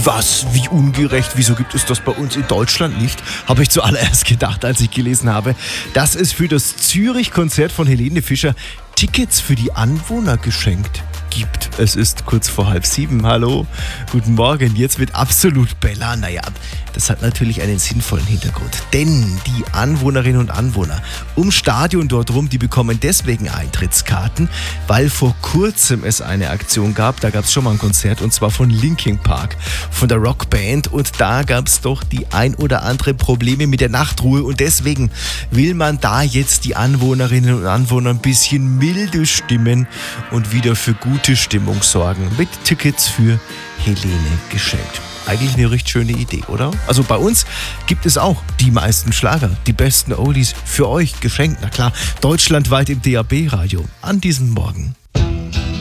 Wie was? Wie ungerecht? Wieso gibt es das bei uns in Deutschland nicht? Habe ich zuallererst gedacht, als ich gelesen habe, dass es für das Zürich-Konzert von Helene Fischer Tickets für die Anwohner geschenkt gibt. Es ist kurz vor 6:30. Hallo, guten Morgen. Jetzt wird absolut Bella. Naja, das hat natürlich einen sinnvollen Hintergrund. Denn die Anwohnerinnen und Anwohner ums Stadion dort rum, die bekommen deswegen Eintrittskarten, weil vor kurzem es eine Aktion gab. Da gab es schon mal ein Konzert und zwar von Linkin Park, von der Rockband. Und da gab es doch die ein oder andere Probleme mit der Nachtruhe. Und deswegen will man da jetzt die Anwohnerinnen und Anwohner ein bisschen milde stimmen und wieder für gute Stimmung sorgen. Mit Tickets für Helene geschenkt. Eigentlich eine recht schöne Idee, oder? Also bei uns gibt es auch die meisten Schlager, die besten Oldies für euch geschenkt. Na klar, deutschlandweit im DAB-Radio an diesem Morgen.